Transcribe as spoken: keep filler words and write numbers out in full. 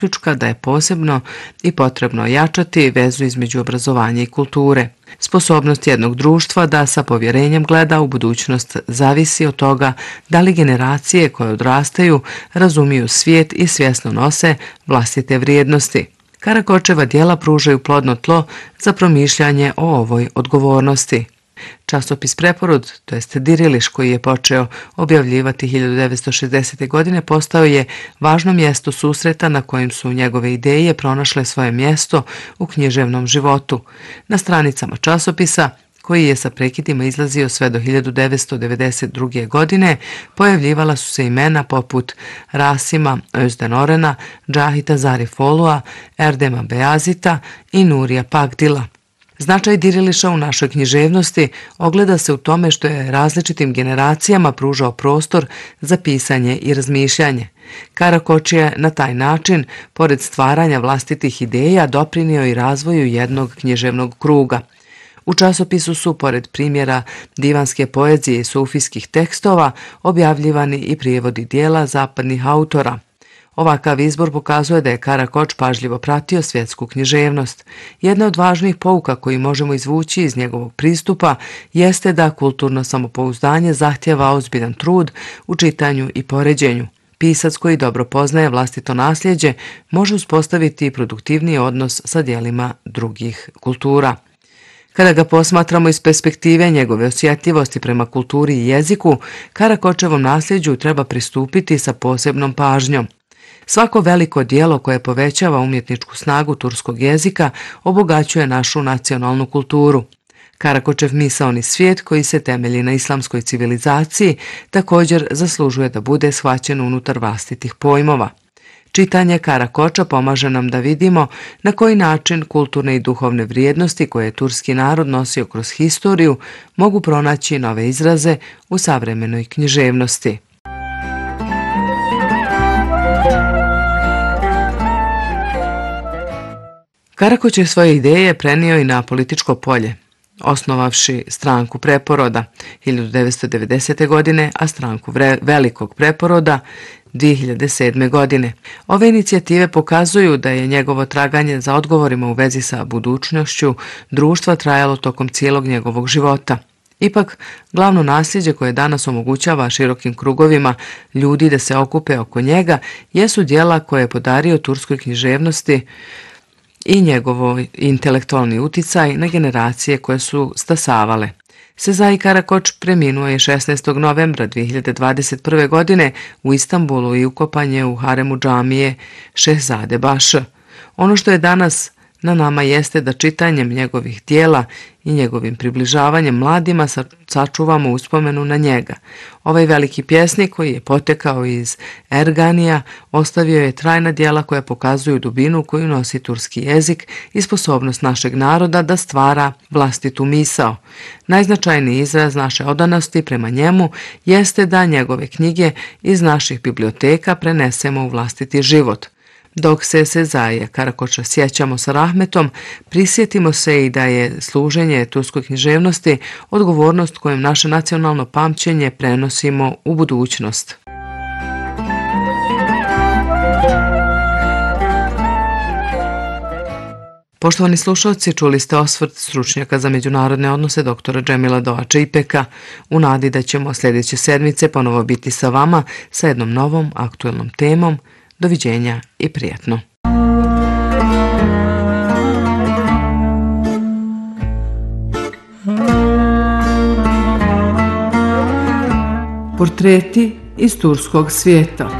zaključka da je posebno i potrebno ojačati vezu između obrazovanja i kulture. Sposobnost jednog društva da sa povjerenjem gleda u budućnost zavisi od toga da li generacije koje odrastaju razumiju svijet i svjesno nose vlastite vrijednosti. Karakočeva djela pružaju plodno tlo za promišljanje o ovoj odgovornosti. Časopis Preporod, to jest Diriliš, koji je počeo objavljivati hiljadu devetsto šezdesete. godine, postao je važno mjesto susreta na kojem su njegove ideje pronašle svoje mjesto u književnom životu. Na stranicama časopisa, koji je sa prekidima izlazio sve do hiljadu devetsto devedeset druge. godine, pojavljivala su se imena poput Rasima Özden Orena, Džahita Zarifolua, Erdema Beyazita i Nurija Pagdila. Značaj Diriliša u našoj književnosti ogleda se u tome što je različitim generacijama pružao prostor za pisanje i razmišljanje. Karakoč je na taj način, pored stvaranja vlastitih ideja, doprinio i razvoju jednog književnog kruga. U časopisu su, pored primjera divanske poezije i sufijskih tekstova, objavljivani i prijevodi dijela zapadnih autora. Ovakav izbor pokazuje da je Karakoč pažljivo pratio svjetsku književnost. Jedna od važnih pouka koju možemo izvući iz njegovog pristupa jeste da kulturno samopouzdanje zahtjeva ozbiljan trud u čitanju i poređenju. Pisac koji dobro poznaje vlastito nasljeđe može uspostaviti produktivniji odnos sa djelima drugih kultura. Kada ga posmatramo iz perspektive njegove osjetljivosti prema kulturi i jeziku, Karakočevom nasljeđu treba pristupiti sa posebnom pažnjom. Svako veliko djelo koje povećava umjetničku snagu turskog jezika obogaćuje našu nacionalnu kulturu. Karakočev misaoni svijet, koji se temelji na islamskoj civilizaciji, također zaslužuje da bude shvaćen unutar vlastitih pojmova. Čitanje Karakoča pomaže nam da vidimo na koji način kulturne i duhovne vrijednosti koje je turski narod nosio kroz historiju mogu pronaći nove izraze u savremenoj književnosti. Karakoč je svoje ideje prenio i na političko polje, osnovavši stranku Preporoda hiljadu devetsto devedesete. godine, a stranku Velikog Preporoda dvije hiljade sedme. godine. Ove inicijative pokazuju da je njegovo traganje za odgovorima u vezi sa budućnošću društva trajalo tokom cijelog njegovog života. Ipak, glavno nasljeđe koje danas omogućava širokim krugovima ljudi da se okupe oko njega jesu djela koje je podario turskoj književnosti i njegovo intelektualni uticaj na generacije koje su stasavale. Sezai Karakoč preminuo je šesnaestog novembra dvije hiljade dvadeset prve. godine u Istanbulu i ukopan je u haremu džamije Šehzade Baš. Ono što je danas na nama jeste da čitanjem njegovih dijela i njegovim približavanjem mladima sačuvamo uspomenu na njega. Ovaj veliki pjesnik, koji je potekao iz Erganija, ostavio je trajna djela koja pokazuju dubinu koju nosi turski jezik i sposobnost našeg naroda da stvara vlastitu misao. Najznačajniji izraz naše odanosti prema njemu jeste da njegove knjige iz naših biblioteka prenesemo u vlastiti život. Dok se Sezaija Karakoča sjećamo sa rahmetom, prisjetimo se i da je služenje turskoj književnosti odgovornost kojom naše nacionalno pamćenje prenosimo u budućnost. Poštovani slušalci, čuli ste osvrt stručnjaka za međunarodne odnose doktora Džemila Doača Ipeka. U nadi da ćemo sljedeće sedmice ponovo biti sa vama sa jednom novom aktuelnom temom. Doviđenja i prijatno. Portreti iz turskog svijeta.